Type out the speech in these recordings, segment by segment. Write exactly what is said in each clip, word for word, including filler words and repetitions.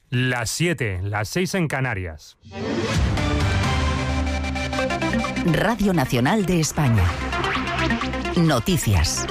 Las siete, las seis en Canarias. Radio Nacional de España. Noticias.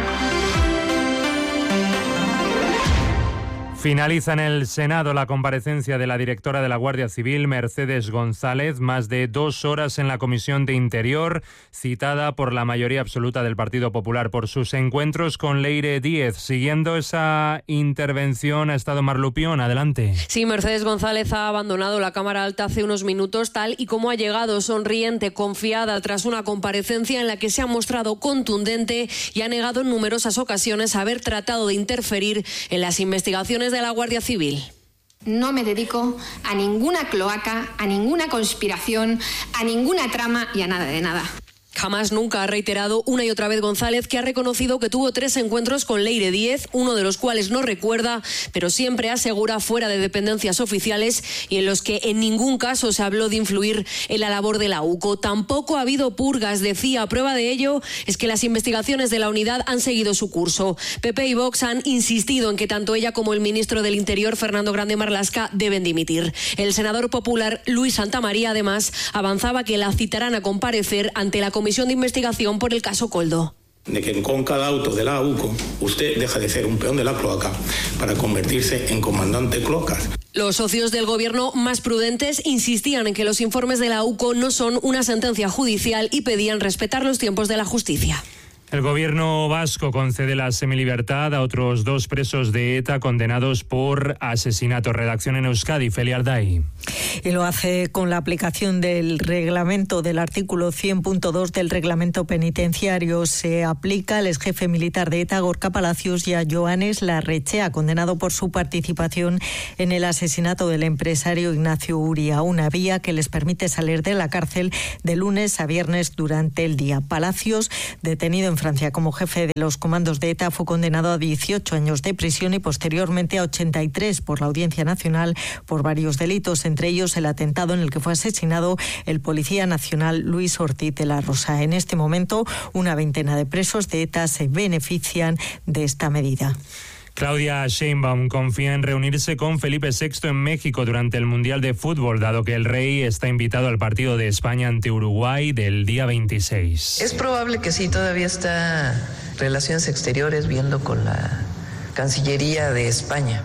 Finaliza en el Senado la comparecencia de la directora de la Guardia Civil, Mercedes González, más de dos horas en la Comisión de Interior, citada por la mayoría absoluta del Partido Popular por sus encuentros con Leire Díez. Siguiendo esa intervención ha estado Mar Lupión. Adelante. Sí, Mercedes González ha abandonado la Cámara Alta hace unos minutos, tal y como ha llegado, sonriente, confiada, tras una comparecencia en la que se ha mostrado contundente y ha negado en numerosas ocasiones haber tratado de interferir en las investigaciones de la Guardia Civil. No me dedico a ninguna cloaca, a ninguna conspiración, a ninguna trama y a nada de nada. Jamás nunca ha reiterado una y otra vez González, que ha reconocido que tuvo tres encuentros con Leire Díez, uno de los cuales no recuerda, pero siempre asegura fuera de dependencias oficiales y en los que en ningún caso se habló de influir en la labor de la U C O. Tampoco ha habido purgas, decía. Prueba de ello es que las investigaciones de la unidad han seguido su curso. P P y Vox han insistido en que tanto ella como el ministro del Interior, Fernando Grande Marlaska, deben dimitir. El senador popular Luis Santamaría, además, avanzaba que la citarán a comparecer ante la Comisión de Investigación por el caso Koldo. De que con cada auto de la U C O usted deja de ser un peón de la cloaca para convertirse en comandante cloacas. Los socios del gobierno más prudentes insistían en que los informes de la U C O no son una sentencia judicial y pedían respetar los tiempos de la justicia. El gobierno vasco concede la semilibertad a otros dos presos de ETA condenados por asesinato. Redacción en Euskadi, Felia Arday. Y lo hace con la aplicación del reglamento del artículo cien punto dos del reglamento penitenciario. Se aplica al exjefe militar de ETA, Gorka Palacios, y a Joanes Larrechea, condenado por su participación en el asesinato del empresario Ignacio Uria, una vía que les permite salir de la cárcel de lunes a viernes durante el día. Palacios, detenido en Francia como jefe de los comandos de ETA, fue condenado a dieciocho años de prisión y posteriormente a ochenta y tres por la Audiencia Nacional por varios delitos, entre ellos el atentado en el que fue asesinado el policía nacional Luis Ortiz de la Rosa. En este momento, una veintena de presos de ETA se benefician de esta medida. Claudia Sheinbaum confía en reunirse con Felipe sexto en México durante el Mundial de Fútbol, dado que el rey está invitado al partido de España ante Uruguay del día veintiséis. Es probable que sí, todavía está Relaciones Exteriores viendo con la Cancillería de España.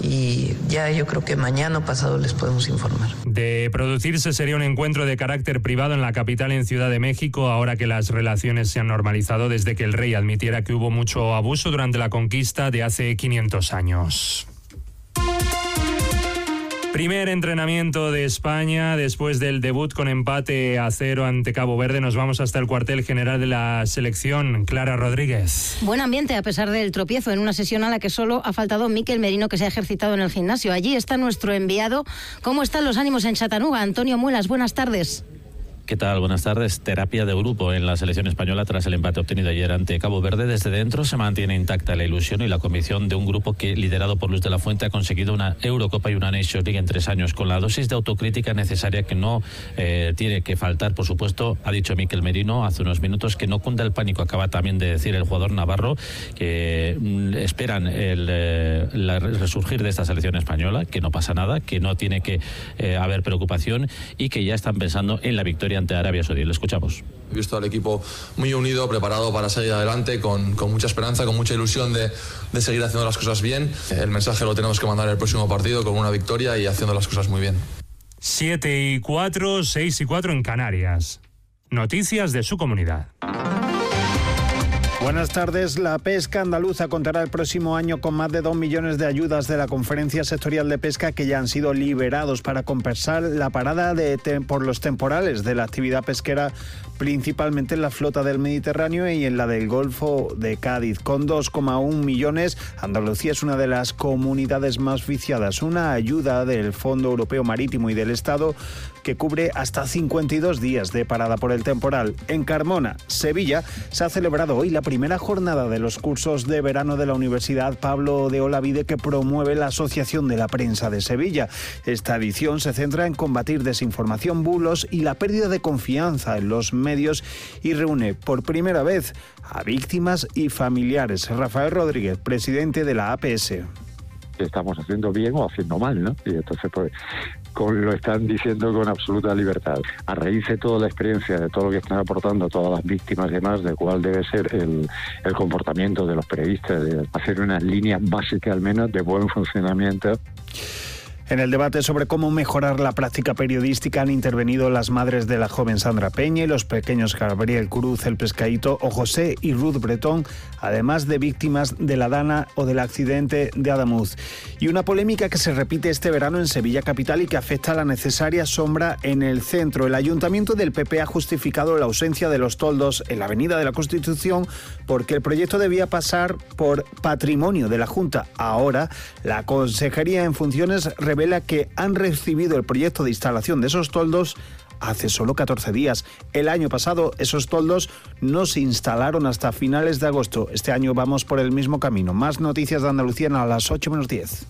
Y ya yo creo que mañana o pasado les podemos informar. De producirse sería un encuentro de carácter privado en la capital, en Ciudad de México, ahora que las relaciones se han normalizado desde que el rey admitiera que hubo mucho abuso durante la conquista de hace quinientos años. Primer entrenamiento de España después del debut con empate a cero ante Cabo Verde. Nos vamos hasta el cuartel general de la selección. Clara Rodríguez. Buen ambiente a pesar del tropiezo en una sesión a la que solo ha faltado Mikel Merino, que se ha ejercitado en el gimnasio. Allí está nuestro enviado. ¿Cómo están los ánimos en Chattanooga? Antonio Muelas, buenas tardes. ¿Qué tal? Buenas tardes. Terapia de grupo en la selección española tras el empate obtenido ayer ante Cabo Verde. Desde dentro se mantiene intacta la ilusión y la convicción de un grupo que, liderado por Luis de la Fuente, ha conseguido una Eurocopa y una Nations League en tres años, con la dosis de autocrítica necesaria que no eh, tiene que faltar. Por supuesto, ha dicho Mikel Merino hace unos minutos que no cunda el pánico. Acaba también de decir el jugador navarro que mm, esperan el eh, la resurgir de esta selección española, que no pasa nada, que no tiene que eh, haber preocupación y que ya están pensando en la victoria ante Arabia Saudí. Lo escuchamos. He visto al equipo muy unido, preparado para seguir adelante, con, con mucha esperanza, con mucha ilusión de, de seguir haciendo las cosas bien. El mensaje lo tenemos que mandar en el próximo partido con una victoria y haciendo las cosas muy bien. siete y cuatro, seis y cuatro en Canarias. Noticias de su comunidad. Buenas tardes. La pesca andaluza contará el próximo año con más de dos millones de ayudas de la Conferencia Sectorial de Pesca, que ya han sido liberados para compensar la parada de te- por los temporales de la actividad pesquera, principalmente en la flota del Mediterráneo y en la del Golfo de Cádiz. Con dos coma uno millones, Andalucía es una de las comunidades más viciadas. Una ayuda del Fondo Europeo Marítimo y del Estado que cubre hasta cincuenta y dos días de parada por el temporal. En Carmona, Sevilla, se ha celebrado hoy la primera jornada de los cursos de verano de la Universidad Pablo de Olavide, que promueve la Asociación de la Prensa de Sevilla. Esta edición se centra en combatir desinformación, bulos y la pérdida de confianza en los medios y reúne por primera vez a víctimas y familiares. Rafael Rodríguez, presidente de la A P S. si estamos haciendo bien o haciendo mal, ¿no? Y entonces, pues, con, lo están diciendo con absoluta libertad. A raíz de toda la experiencia, de todo lo que están aportando todas las víctimas y demás, de cuál debe ser el, el comportamiento de los periodistas, de hacer unas líneas básicas al menos de buen funcionamiento. En el debate sobre cómo mejorar la práctica periodística han intervenido las madres de la joven Sandra Peña y los pequeños Gabriel Cruz, el Pescadito o José y Ruth Bretón, además de víctimas de la Dana o del accidente de Adamuz. Y una polémica que se repite este verano en Sevilla capital y que afecta a la necesaria sombra en el centro. El Ayuntamiento del P P ha justificado la ausencia de los toldos en la Avenida de la Constitución porque el proyecto debía pasar por patrimonio de la Junta. Ahora, la Consejería en funciones revela que han recibido el proyecto de instalación de esos toldos hace solo catorce días. El año pasado esos toldos no se instalaron hasta finales de agosto. Este año vamos por el mismo camino. Más noticias de Andalucía a las ocho menos diez.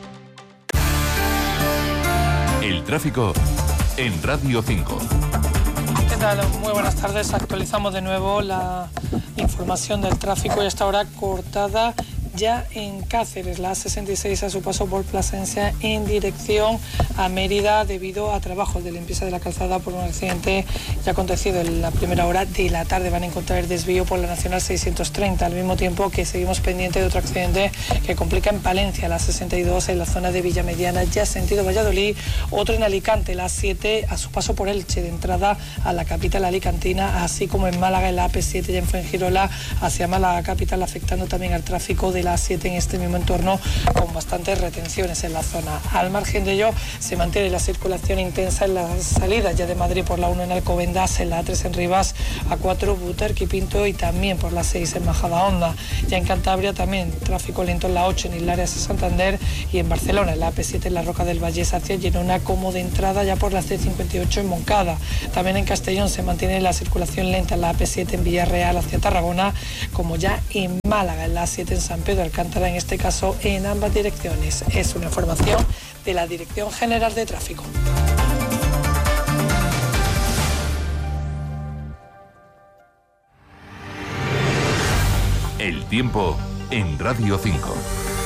El tráfico en Radio cinco. ¿Qué tal? Muy buenas tardes. Actualizamos de nuevo la información del tráfico y hasta ahora cortada ya en Cáceres, la A sesenta y seis a su paso por Plasencia en dirección a Mérida debido a trabajos de limpieza de la calzada por un accidente ya acontecido en la primera hora de la tarde. Van a encontrar el desvío por la Nacional seiscientos treinta, al mismo tiempo que seguimos pendiente de otro accidente que complica en Palencia, la sesenta y dos en la zona de Villamediana, ya sentido Valladolid, otro en Alicante, la A siete a su paso por Elche, de entrada a la capital alicantina, así como en Málaga, en la A P siete ya en Fuengirola hacia Málaga capital, afectando también al tráfico de la A siete en este mismo entorno, con bastantes retenciones en la zona. Al margen de ello, se mantiene la circulación intensa en las salidas ya de Madrid por la uno en Alcobendas, en la A tres en Rivas, A cuatro Butarque y Pinto y también por la seis en Majadahonda. Ya en Cantabria también tráfico lento en la ocho en Hilares a Santander y en Barcelona, en la A P siete en la Roca del Vallés hacia Girona, como de entrada ya por la C cincuenta y ocho en Moncada. También en Castellón se mantiene la circulación lenta en la A P siete en Villarreal hacia Tarragona, como ya en Málaga, en la A siete en San Pedro Alcántara, en este caso en ambas direcciones. Es una información de la Dirección General de Tráfico. El tiempo en Radio cinco.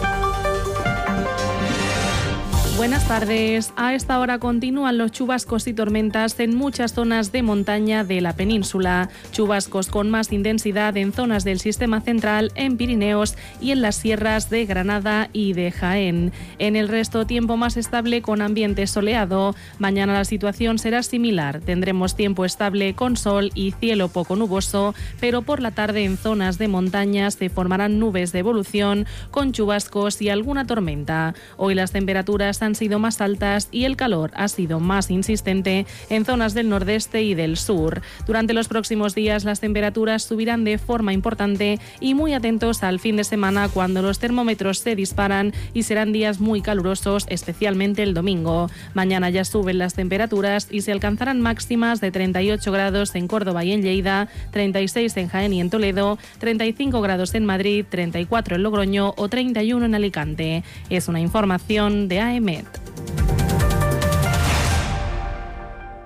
Buenas tardes. A esta hora continúan los chubascos y tormentas en muchas zonas de montaña de la península. Chubascos con más intensidad en zonas del sistema central, en Pirineos y en las sierras de Granada y de Jaén. En el resto, tiempo más estable con ambiente soleado. Mañana la situación será similar. Tendremos tiempo estable con sol y cielo poco nuboso, pero por la tarde en zonas de montaña se formarán nubes de evolución con chubascos y alguna tormenta. Hoy las temperaturas han sido más altas y el calor ha sido más insistente en zonas del nordeste y del sur. Durante los próximos días las temperaturas subirán de forma importante y muy atentos al fin de semana cuando los termómetros se disparan y serán días muy calurosos, especialmente el domingo. Mañana ya suben las temperaturas y se alcanzarán máximas de treinta y ocho grados en Córdoba y en Lleida, treinta y seis en Jaén y en Toledo, treinta y cinco grados en Madrid, treinta y cuatro en Logroño o treinta y uno en Alicante. Es una información de A E M E T.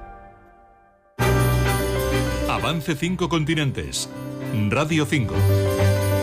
Avance cinco continentes. Radio cinco.